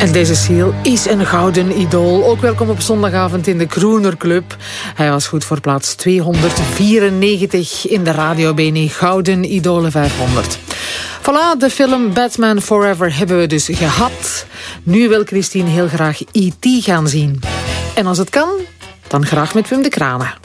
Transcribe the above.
En deze Seal is een gouden idool. Ook welkom op zondagavond in de Crooner Club. Hij was goed voor plaats 294 in de Radio BNE Gouden Idolen 500. Voilà, de film Batman Forever hebben we dus gehad. Nu wil Christine heel graag E.T. gaan zien. En als het kan, dan graag met Wim de Kranen.